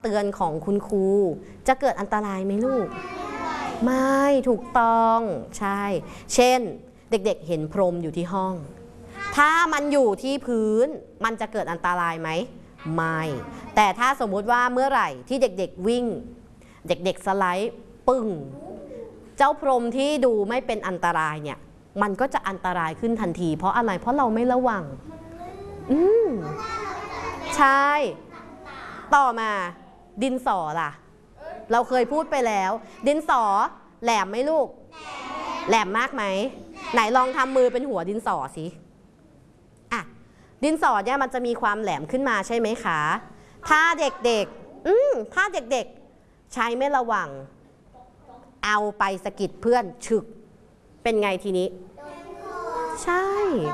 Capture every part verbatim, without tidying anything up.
เตือนของคุณครูจะเกิดอันตรายไหมลูกไม่ถูกต้องใช่เช่นเด็กๆเห็นพรมอยู่ที่ห้องถ้ามันอยู่ที่พื้นมันจะเกิดอันตรายไหมไม่แต่ถ้าสมมุติว่าเมื่อไหร่ที่เด็กๆวิ่งเด็กๆสไลด์ปึ้งเจ้าพรมที่ดูไม่เป็นอันตรายเนี่ยมันก็จะอันตรายขึ้นทันทีเพราะอะไรเพราะเราไม่ระวังอืมใช่ต่อมาดินสอล่ะเราเคยพูดไปแล้วดินสอแหลมไหมลูกแหลมมากไหมไหนลองทำมือเป็นหัวดินสอสิอ่ะดินสอเนี่ยมันจะมีความแหลมขึ้นมาใช่ไหมคะถ้าเด็กๆอืมถ้าเด็กๆใช้ไม่ระวังเอาไปสะกิดเพื่อนฉึกเป็นไงทีนี้ใช่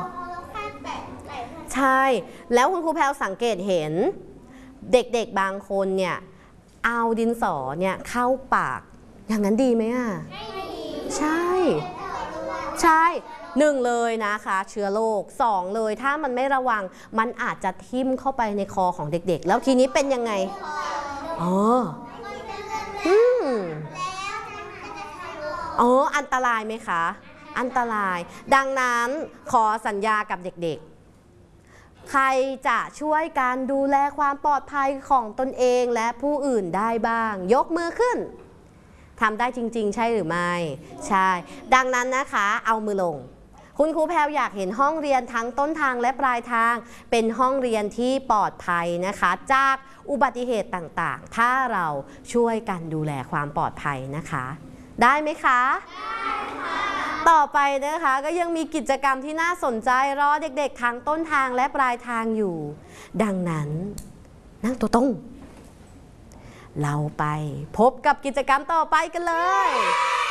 ใช่แล้วคุณครูแพรวสังเกตเห็นเด็กๆบางคนเนี่ยเอาดินสอเนี่ยเข้าปากอย่างนั้นดีไหมอ่ะใช่ใช่หนึ่งเลยนะคะเชื้อโรคสองเลยถ้ามันไม่ระวังมันอาจจะทิ่มเข้าไปในคอของเด็กๆแล้วทีนี้เป็นยังไงอ๋ออืมอ๋ออันตรายไหมคะอันตรายดังนั้นขอสัญญากับเด็กๆใครจะช่วยการดูแลความปลอดภัยของตนเองและผู้อื่นได้บ้างยกมือขึ้นทำได้จริงๆใช่หรือไม่ใช่ดังนั้นนะคะเอามือลงคุณครูแพรวอยากเห็นห้องเรียนทั้งต้นทางและปลายทางเป็นห้องเรียนที่ปลอดภัยนะคะจากอุบัติเหตุต่างๆถ้าเราช่วยกันดูแลความปลอดภัยนะคะได้ไหมคะได้ค่ะต่อไปนะคะก็ยังมีกิจกรรมที่น่าสนใจรอเด็กๆทั้งต้นทางและปลายทางอยู่ดังนั้นนั่งตัวตรงเราไปพบกับกิจกรรมต่อไปกันเลย